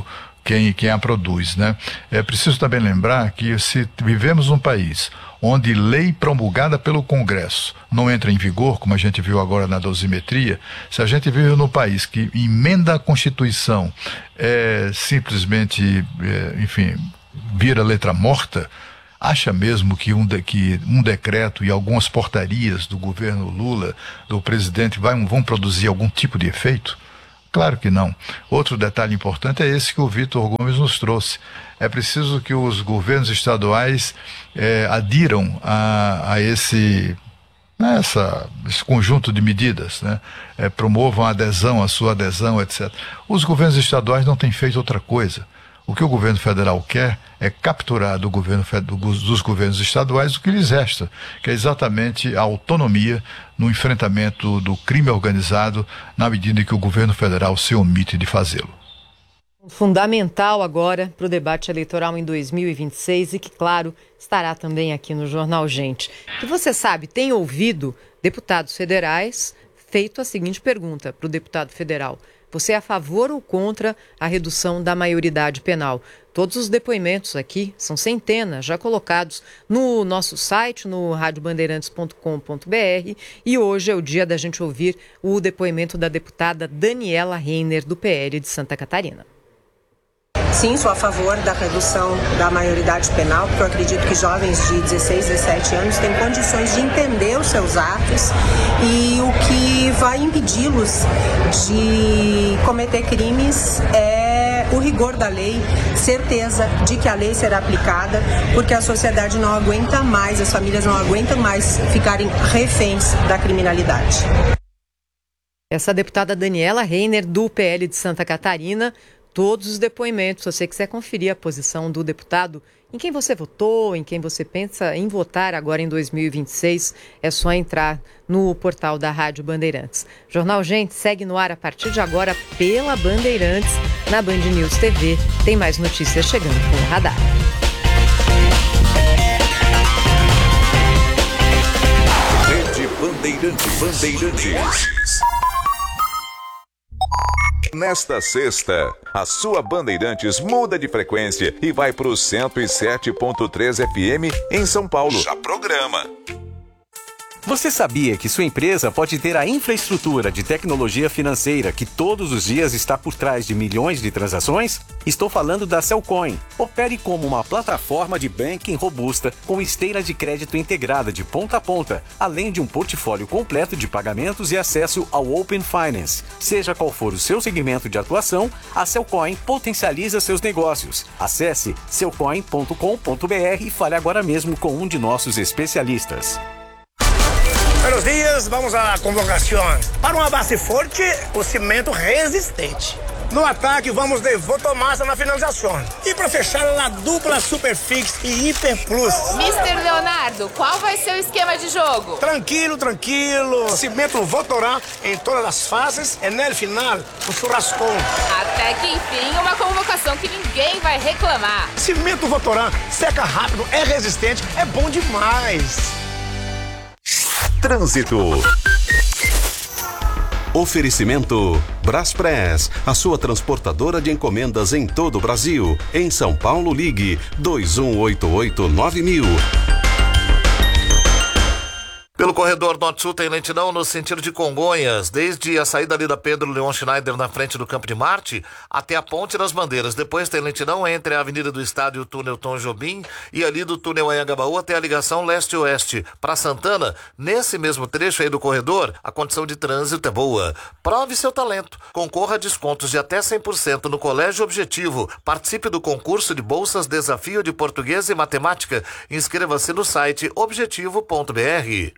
quem a produz, né? É preciso também lembrar que se vivemos num país onde lei promulgada pelo Congresso não entra em vigor, como a gente viu agora na dosimetria, se a gente vive num país que emenda a Constituição simplesmente, enfim, vira letra morta, acha mesmo que um decreto e algumas portarias do governo Lula, do presidente, vão produzir algum tipo de efeito? Claro que não. Outro detalhe importante é esse que o Vitor Gomes nos trouxe. É preciso que os governos estaduais adiram a esse conjunto de medidas, né? Promovam a sua adesão, etc. Os governos estaduais não têm feito outra coisa. O que o governo federal quer é capturar dos governos estaduais o que lhes resta, que é exatamente a autonomia no enfrentamento do crime organizado, na medida em que o governo federal se omite de fazê-lo. Fundamental agora para o debate eleitoral em 2026 e que, claro, estará também aqui no Jornal Gente. Que você sabe, tem ouvido deputados federais feito a seguinte pergunta para o deputado federal: você é a favor ou contra a redução da maioridade penal? Todos os depoimentos aqui, são centenas, já colocados no nosso site, no radiobandeirantes.com.br, e hoje é o dia da gente ouvir o depoimento da deputada Daniela Reiner, do PL de Santa Catarina. Sim, sou a favor da redução da maioridade penal, porque eu acredito que jovens de 16, 17 anos têm condições de entender os seus atos e o que vai impedi-los de cometer crimes é o rigor da lei, certeza de que a lei será aplicada, porque a sociedade não aguenta mais, as famílias não aguentam mais ficarem reféns da criminalidade. Essa deputada Daniela Reiner, do PL de Santa Catarina. Todos os depoimentos, se você quiser conferir a posição do deputado, em quem você votou, em quem você pensa em votar agora em 2026, é só entrar no portal da Rádio Bandeirantes. Jornal Gente segue no ar a partir de agora pela Bandeirantes, na Band News TV. Tem mais notícias chegando com o radar. Rede Bandeirantes. Nesta sexta, a sua Bandeirantes muda de frequência e vai para o 107.3 FM em São Paulo. Já programa. Você sabia que sua empresa pode ter a infraestrutura de tecnologia financeira que todos os dias está por trás de milhões de transações? Estou falando da Cellcoin. Opere como uma plataforma de banking robusta com esteira de crédito integrada de ponta a ponta, além de um portfólio completo de pagamentos e acesso ao Open Finance. Seja qual for o seu segmento de atuação, a Cellcoin potencializa seus negócios. Acesse cellcoin.com.br e fale agora mesmo com um de nossos especialistas. Buenos dias, vamos à convocação. Para uma base forte, o cimento resistente. No ataque, vamos de Votomassa na finalização. E para fechar, a dupla Superfix e Hiper Plus. Mr. Leonardo, qual vai ser o esquema de jogo? Tranquilo. Cimento Votorá em todas as fases e no final, o churrascão. Até que enfim, uma convocação que ninguém vai reclamar. Cimento Votorá seca rápido, é resistente, é bom demais. Trânsito. Oferecimento Braspress, a sua transportadora de encomendas em todo o Brasil. Em São Paulo, ligue 2188-9000. Pelo corredor Norte-Sul tem lentidão no sentido de Congonhas, desde a saída ali da Pedro Leon Schneider na frente do Campo de Marte até a Ponte das Bandeiras. Depois tem lentidão entre a Avenida do Estádio e o túnel Tom Jobim e ali do túnel Anhangabaú até a ligação leste-oeste. Para Santana, nesse mesmo trecho aí do corredor, a condição de trânsito é boa. Prove seu talento. Concorra a descontos de até 100% no Colégio Objetivo. Participe do concurso de bolsas Desafio de Português e Matemática. Inscreva-se no site objetivo.br.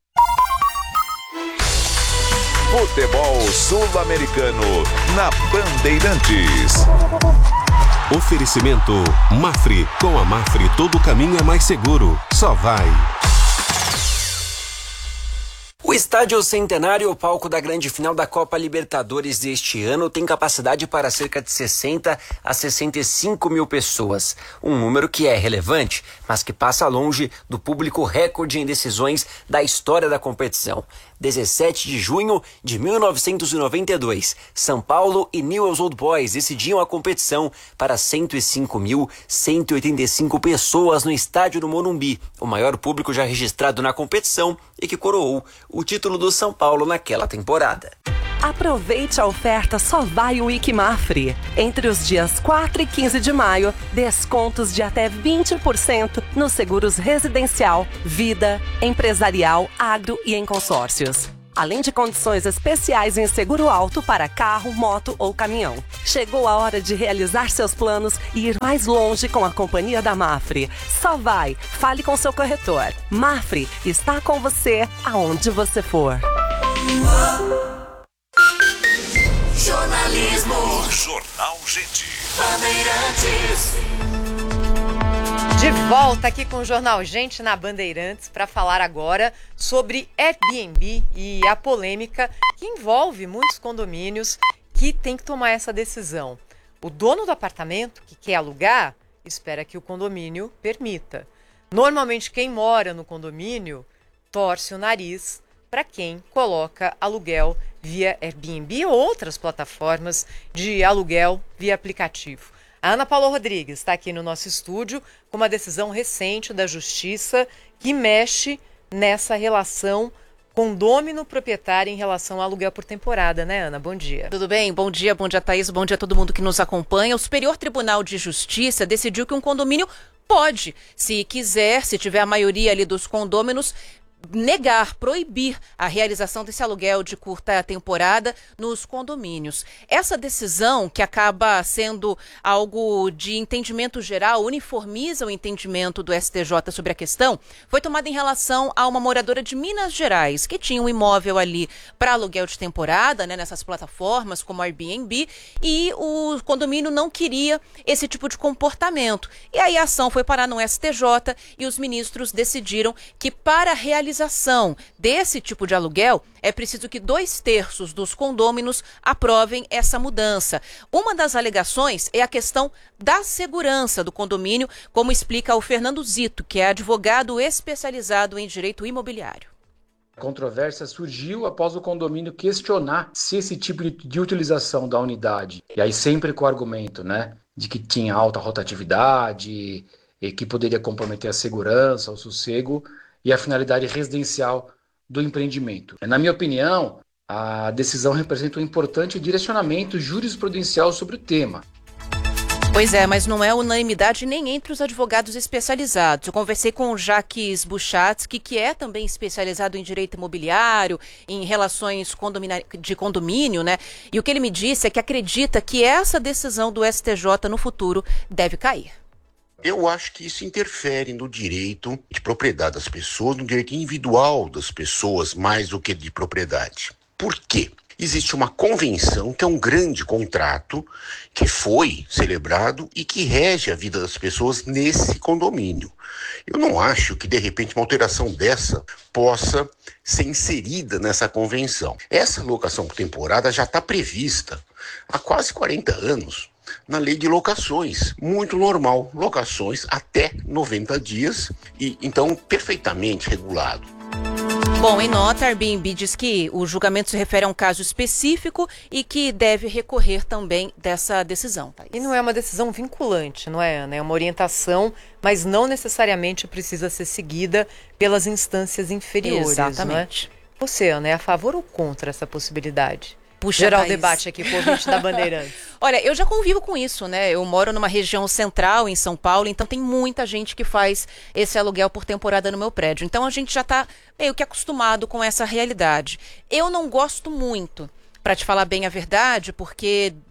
Futebol Sul-Americano na Bandeirantes. Oferecimento Mafre. Com a Mafre todo caminho é mais seguro. Só vai. O Estádio Centenário, o palco da grande final da Copa Libertadores deste ano, tem capacidade para cerca de 60 a 65 mil pessoas. Um número que é relevante, mas que passa longe do público recorde em decisões da história da competição. 17 de junho de 1992, São Paulo e Newell's Old Boys decidiam a competição para 105.185 pessoas no estádio do Morumbi, o maior público já registrado na competição e que coroou o título do São Paulo naquela temporada. Aproveite a oferta Só Vai Week Mafre. Entre os dias 4 e 15 de maio, descontos de até 20% nos seguros residencial, vida, empresarial, agro e em consórcios. Além de condições especiais em seguro alto para carro, moto ou caminhão. Chegou a hora de realizar seus planos e ir mais longe com a companhia da Mafre. Só vai, fale com seu corretor. Mafre está com você aonde você for. Jornalismo. Jornal Gente. Bandeirantes. De volta aqui com o Jornal Gente na Bandeirantes para falar agora sobre Airbnb e a polêmica que envolve muitos condomínios que tem que tomar essa decisão. O dono do apartamento que quer alugar espera que o condomínio permita. Normalmente quem mora no condomínio torce o nariz para quem coloca aluguel via Airbnb ou outras plataformas de aluguel via aplicativo. A Ana Paula Rodrigues está aqui no nosso estúdio com uma decisão recente da Justiça que mexe nessa relação condômino-proprietário em relação ao aluguel por temporada, né, Ana? Bom dia. Tudo bem? Bom dia, Thaís, bom dia a todo mundo que nos acompanha. O Superior Tribunal de Justiça decidiu que um condomínio pode, se quiser, se tiver a maioria ali dos condôminos, negar, proibir a realização desse aluguel de curta temporada nos condomínios. Essa decisão, que acaba sendo algo de entendimento geral, uniformiza o entendimento do STJ sobre a questão, foi tomada em relação a uma moradora de Minas Gerais, que tinha um imóvel ali para aluguel de temporada, né, nessas plataformas como Airbnb, e o condomínio não queria esse tipo de comportamento. E aí a ação foi parar no STJ e os ministros decidiram que para a realização desse tipo de aluguel, é preciso que 2/3 dos condôminos aprovem essa mudança. Uma das alegações é a questão da segurança do condomínio, como explica o Fernando Zito, que é advogado especializado em direito imobiliário. A controvérsia surgiu após o condomínio questionar se esse tipo de utilização da unidade, e aí sempre com o argumento, né, de que tinha alta rotatividade e que poderia comprometer a segurança, o sossego e a finalidade residencial do empreendimento. Na minha opinião, a decisão representa um importante direcionamento jurisprudencial sobre o tema. Pois é, mas não é unanimidade nem entre os advogados especializados. Eu conversei com o Jacques Buchatsky, que é também especializado em direito imobiliário, em relações de condomínio, né? E o que ele me disse é que acredita que essa decisão do STJ no futuro deve cair. Eu acho que isso interfere no direito de propriedade das pessoas, no direito individual das pessoas, mais do que de propriedade. Por quê? Existe uma convenção, que é um grande contrato, que foi celebrado e que rege a vida das pessoas nesse condomínio. Eu não acho que, de repente, uma alteração dessa possa ser inserida nessa convenção. Essa locação por temporada já está prevista há quase 40 anos. Na lei de locações, muito normal, locações até 90 dias e então perfeitamente regulado. Bom, em nota, a Airbnb diz que o julgamento se refere a um caso específico e que deve recorrer também dessa decisão. Thaís. E não é uma decisão vinculante, não é, Ana? É uma orientação, mas não necessariamente precisa ser seguida pelas instâncias inferiores. Exatamente. Não é? Você, Ana, é a favor ou contra essa possibilidade? Puxa, gerar o Thaís. debate aqui com o ouvinte da Bandeirantes. Olha, eu já convivo com isso, né? Eu moro numa região central em São Paulo, então tem muita gente que faz esse aluguel por temporada no meu prédio. Então a gente já está meio que acostumado com essa realidade. Eu não gosto muito, para te falar bem a verdade, porque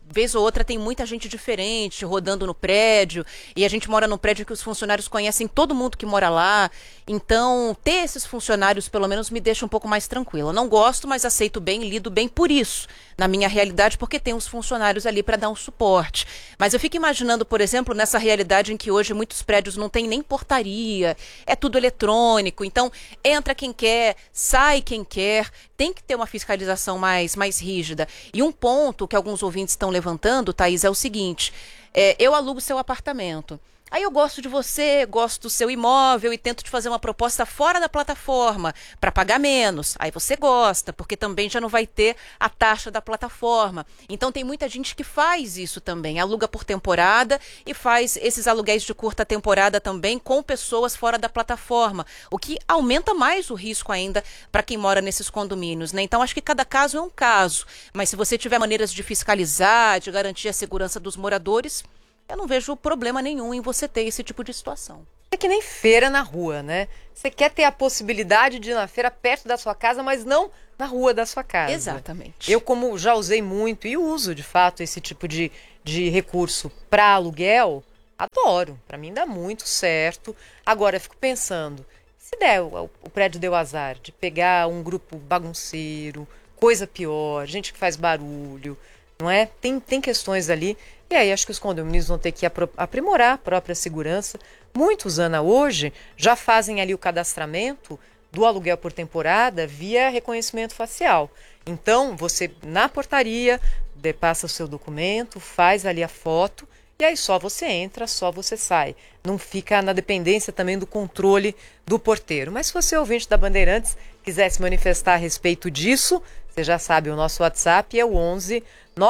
vez ou outra tem muita gente diferente rodando no prédio, e a gente mora num prédio que os funcionários conhecem todo mundo que mora lá, então ter esses funcionários pelo menos me deixa um pouco mais tranquila. Eu não gosto, mas aceito bem, lido bem por isso, na minha realidade, porque tem os funcionários ali para dar um suporte. Mas eu fico imaginando, por exemplo, nessa realidade em que hoje muitos prédios não tem nem portaria, é tudo eletrônico, então entra quem quer, sai quem quer, tem que ter uma fiscalização mais rígida. E um ponto que alguns ouvintes estão levantando, Thaís, é o seguinte: eu alugo seu apartamento. Aí eu gosto de você, gosto do seu imóvel e tento te fazer uma proposta fora da plataforma para pagar menos. Aí você gosta, porque também já não vai ter a taxa da plataforma. Então tem muita gente que faz isso também, aluga por temporada e faz esses aluguéis de curta temporada também com pessoas fora da plataforma, o que aumenta mais o risco ainda para quem mora nesses condomínios, né? Então acho que cada caso é um caso, mas se você tiver maneiras de fiscalizar, de garantir a segurança dos moradores, eu não vejo problema nenhum em você ter esse tipo de situação. É que nem feira na rua, né? Você quer ter a possibilidade de ir na feira perto da sua casa, mas não na rua da sua casa. Exatamente. Eu, como já usei muito e uso, de fato, esse tipo de recurso para aluguel, adoro. Para mim dá muito certo. Agora, eu fico pensando, se o prédio deu azar de pegar um grupo bagunceiro, coisa pior, gente que faz barulho, não é? Tem questões ali. E aí acho que os condomínios vão ter que aprimorar a própria segurança. Muitos, Ana, hoje já fazem ali o cadastramento do aluguel por temporada via reconhecimento facial. Então, você na portaria passa o seu documento, faz ali a foto e aí só você entra, só você sai. Não fica na dependência também do controle do porteiro. Mas se você é ouvinte da Bandeirantes, quiser se manifestar a respeito disso, você já sabe, o nosso WhatsApp é o 11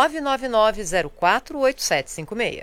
999 04 8756.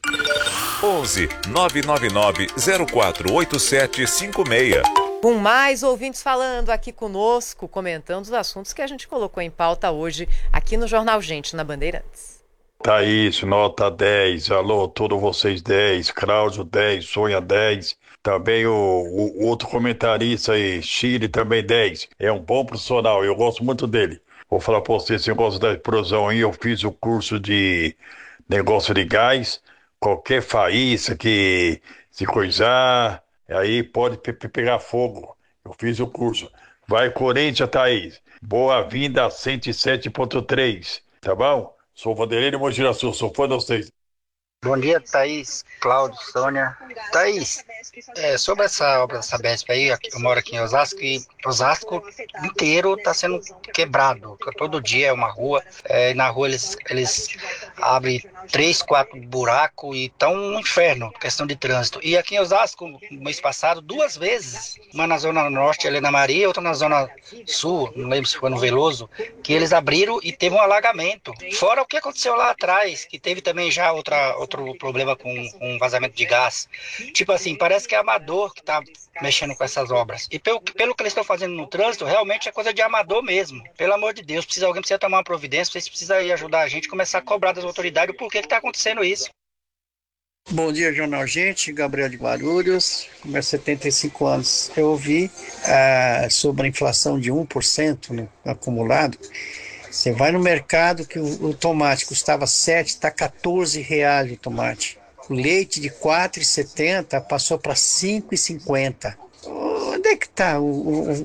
11 999 04 8756. Com mais ouvintes falando aqui conosco, comentando os assuntos que a gente colocou em pauta hoje aqui no Jornal Gente, na Bandeirantes. Thaís, nota 10. Alô, todos vocês 10. Cláudio 10, Sônia 10. Também o outro comentarista aí, Chile, também 10. É um bom profissional, eu gosto muito dele. Vou falar pra você, esse negócio da explosão aí, eu fiz o curso de negócio de gás. Qualquer faísca que se coisar, aí pode pegar fogo. Eu fiz o curso. Vai, Corinthians, Thaís. Boa-vinda 107.3, tá bom? Sou Vanderlei de Mogi das Cruzes, sou fã de vocês. Bom dia, Thaís, Cláudio, Sônia. Thaís, sobre essa obra da Sabesp aí, eu moro aqui em Osasco e Osasco inteiro está sendo quebrado. Todo dia é uma rua, na rua eles abrem 3, 4 buracos e estão um inferno, questão de trânsito. E aqui em Osasco, no mês passado, 2 vezes, uma na Zona Norte, ali na Maria, outra na Zona Sul, não lembro se foi no Veloso, que eles abriram e teve um alagamento. Fora o que aconteceu lá atrás, que teve também já outro problema com um vazamento de gás. Tipo assim, parece que é amador que está mexendo com essas obras. E pelo que eles estão fazendo no trânsito, realmente é coisa de amador mesmo. Pelo amor de Deus, alguém precisa tomar uma providência, vocês precisam aí ajudar a gente a começar a cobrar das autoridades o porquê que está acontecendo isso. Bom dia, Jornal Gente, Gabriel de Guarulhos, com meus 75 anos. Eu ouvi sobre a inflação de 1% no acumulado. Você vai no mercado que o tomate custava 7, está R$14 o tomate. O leite de 4,70 passou para 5,50. Onde é que está o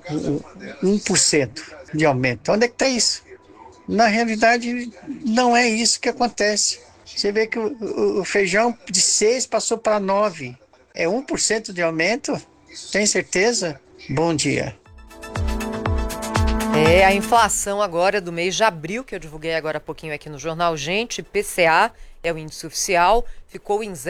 1% de aumento? Onde é que está isso? Na realidade, não é isso que acontece. Você vê que o feijão de 6 passou para 9. É 1% de aumento? Tem certeza? Bom dia. A inflação agora do mês de abril, que eu divulguei agora há pouquinho aqui no Jornal Gente, PCA, é o índice oficial, ficou em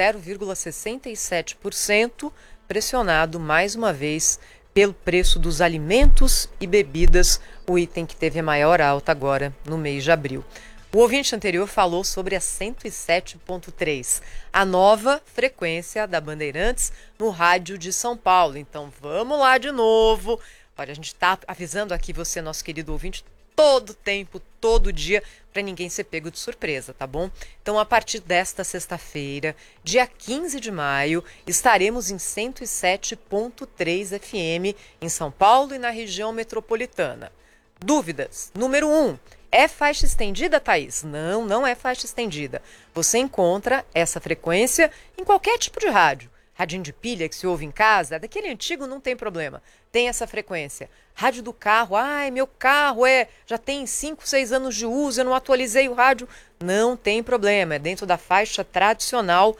0,67%, pressionado mais uma vez pelo preço dos alimentos e bebidas, o item que teve a maior alta agora no mês de abril. O ouvinte anterior falou sobre a 107.3, a nova frequência da Bandeirantes no rádio de São Paulo. Então vamos lá de novo. Olha, a gente está avisando aqui você, nosso querido ouvinte, todo tempo, todo dia, para ninguém ser pego de surpresa, tá bom? Então, a partir desta sexta-feira, dia 15 de maio, estaremos em 107.3 FM em São Paulo e na região metropolitana. Dúvidas? Número 1. É faixa estendida, Thaís? Não, não é faixa estendida. Você encontra essa frequência em qualquer tipo de rádio. Radinho de pilha que se ouve em casa, daquele antigo não tem problema. Tem essa frequência. Rádio do carro, ai, meu carro já tem 5, 6 anos de uso, eu não atualizei o rádio. Não tem problema, é dentro da faixa tradicional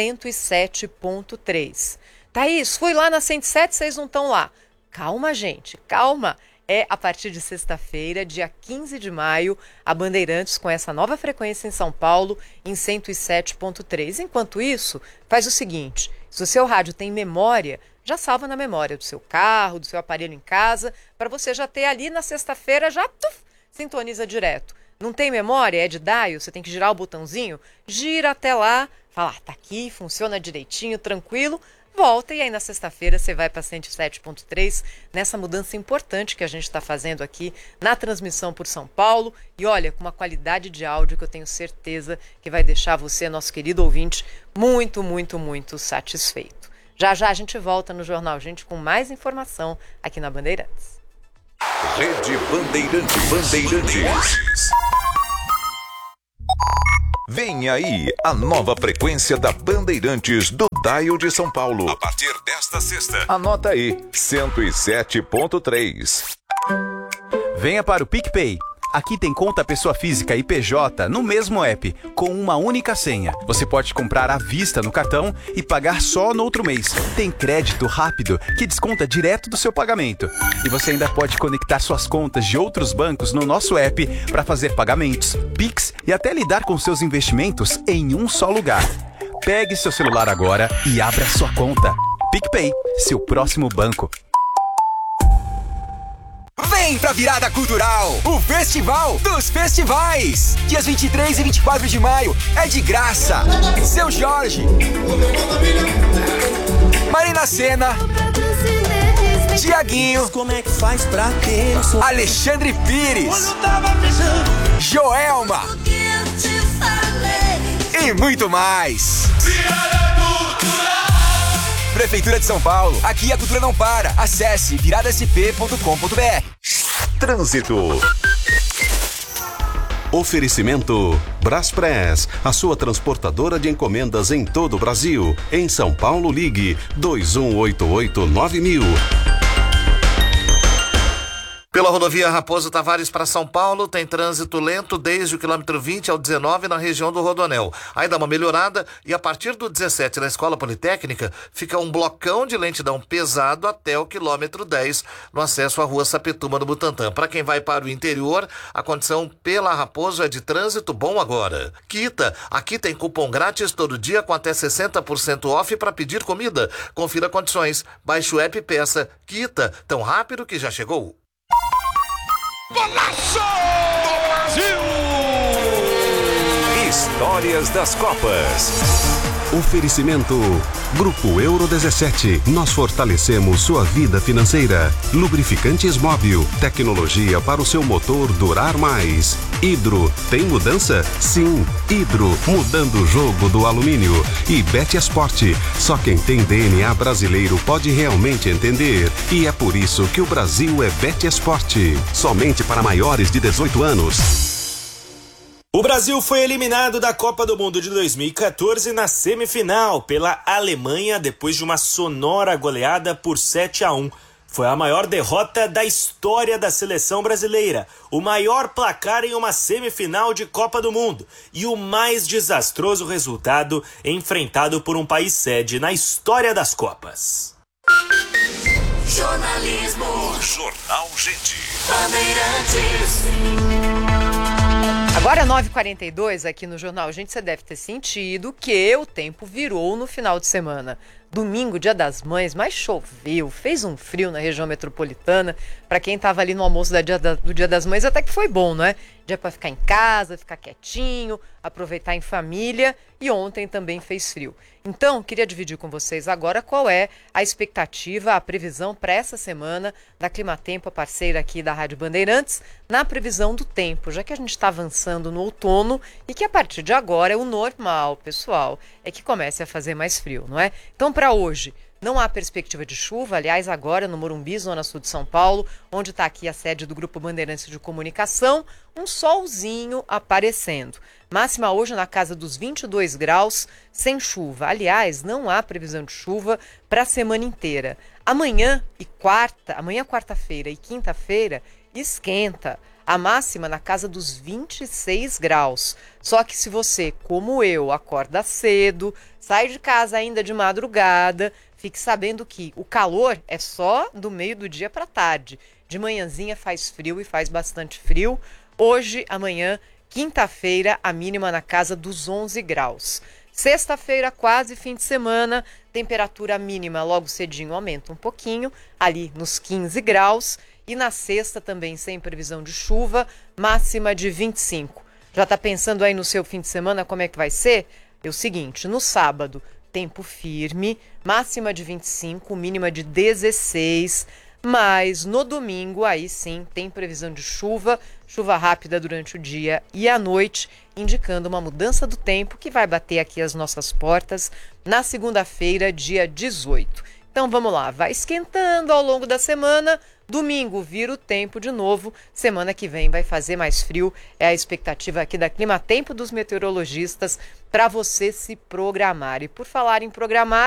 107.3. Thaís, fui lá na 107, vocês não estão lá. Calma, gente, calma. É a partir de sexta-feira, dia 15 de maio, a Bandeirantes com essa nova frequência em São Paulo, em 107.3. Enquanto isso, faz o seguinte, se o seu rádio tem memória, já salva na memória do seu carro, do seu aparelho em casa, para você já ter ali na sexta-feira, já sintoniza direto. Não tem memória, é de dial, você tem que girar o botãozinho, gira até lá, fala, tá aqui, funciona direitinho, tranquilo, volta e aí na sexta-feira você vai para 107.3 nessa mudança importante que a gente está fazendo aqui na transmissão por São Paulo e olha, com uma qualidade de áudio que eu tenho certeza que vai deixar você, nosso querido ouvinte, muito, muito, muito satisfeito. Já já a gente volta no Jornal Gente com mais informação aqui na Bandeirantes. Rede Bandeirantes. Vem aí a nova frequência da Bandeirantes do Dial de São Paulo. A partir desta sexta. Anota aí, 107.3. Venha para o PicPay. Aqui tem conta pessoa física e PJ no mesmo app, com uma única senha. Você pode comprar à vista no cartão e pagar só no outro mês. Tem crédito rápido que desconta direto do seu pagamento. E você ainda pode conectar suas contas de outros bancos no nosso app para fazer pagamentos, Pix e até lidar com seus investimentos em um só lugar. Pegue seu celular agora e abra sua conta. PicPay, seu próximo banco. Vem pra Virada Cultural, o Festival dos Festivais. Dias 23 e 24 de maio é de graça. Seu Jorge, Marina Sena, Tiaguinho, Alexandre Pires, Joelma e muito mais. Prefeitura de São Paulo, aqui a cultura não para. Acesse viradasp.com.br. Trânsito. Oferecimento Braspress, a sua transportadora de encomendas em todo o Brasil. Em São Paulo, ligue 2188-9000. Pela rodovia Raposo Tavares para São Paulo, tem trânsito lento desde o quilômetro 20 ao 19 na região do Rodoanel. Aí dá uma melhorada e a partir do 17 na Escola Politécnica fica um blocão de lentidão pesado até o quilômetro 10 no acesso à rua Sapetuma do Butantã. Para quem vai para o interior, a condição pela Raposo é de trânsito bom agora. Kita, aqui tem cupom grátis todo dia com até 60% off para pedir comida. Confira condições. Baixe o app e peça. Kita, tão rápido que já chegou. Golaço do Brasil! Histórias das Copas. Oferecimento Grupo Euro 17. Nós fortalecemos sua vida financeira. Lubrificantes Móbil. Tecnologia para o seu motor durar mais. Hidro. Tem mudança? Sim. Hidro. Mudando o jogo do alumínio. E Betesport. Só quem tem DNA brasileiro pode realmente entender. E é por isso que o Brasil é Betesport. Somente para maiores de 18 anos. O Brasil foi eliminado da Copa do Mundo de 2014 na semifinal pela Alemanha depois de uma sonora goleada por 7-1. Foi a maior derrota da história da seleção brasileira, o maior placar em uma semifinal de Copa do Mundo e o mais desastroso resultado enfrentado por um país sede na história das Copas. Jornalismo. Jornal Gente. Bandeirantes. Agora 9h42 aqui no Jornal Gente, você deve ter sentido que o tempo virou no final de semana. Domingo, Dia das Mães, mas choveu, fez um frio na região metropolitana. Para quem estava ali no almoço do Dia das Mães, até que foi bom, não é? Dia para ficar em casa, ficar quietinho, aproveitar em família. E ontem também fez frio. Então, queria dividir com vocês agora qual é a expectativa, a previsão para essa semana da Climatempo, a parceira aqui da Rádio Bandeirantes, na previsão do tempo, já que a gente está avançando no outono e que a partir de agora é o normal, pessoal, é que comece a fazer mais frio, não é? Então, para hoje, Não há perspectiva de chuva, aliás, agora no Morumbi, zona sul de São Paulo, onde está aqui a sede do Grupo Bandeirantes de Comunicação, um solzinho aparecendo. Máxima hoje na casa dos 22 graus, sem chuva. Aliás, não há previsão de chuva para a semana inteira. Amanhã, quarta-feira e quinta-feira, esquenta. A máxima na casa dos 26 graus. Só que se você, como eu, acorda cedo, sai de casa ainda de madrugada, fique sabendo que o calor é só do meio do dia para tarde. De manhãzinha faz frio e faz bastante frio. Hoje, amanhã, quinta-feira, a mínima na casa dos 11 graus. Sexta-feira, quase fim de semana, temperatura mínima logo cedinho aumenta um pouquinho, ali nos 15 graus. E na sexta também sem previsão de chuva, máxima de 25. Já está pensando aí no seu fim de semana como é que vai ser? É o seguinte, no sábado, tempo firme, máxima de 25, mínima de 16, mas no domingo aí sim tem previsão de chuva, chuva rápida durante o dia e à noite, indicando uma mudança do tempo que vai bater aqui as nossas portas na segunda-feira, dia 18. Então vamos lá, vai esquentando ao longo da semana. Domingo vira o tempo de novo. Semana que vem vai fazer mais frio. É a expectativa aqui da Climatempo dos meteorologistas para você se programar. E por falar em programar,